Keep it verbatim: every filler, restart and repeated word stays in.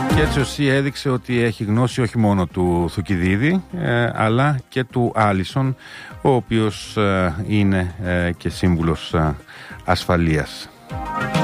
Και έτσι ο ΣΥ έδειξε ότι έχει γνώση όχι μόνο του Θουκυδίδη ε, αλλά και του Άλισον, ο οποίος ε, είναι ε, και σύμβουλος ε, ασφαλείας.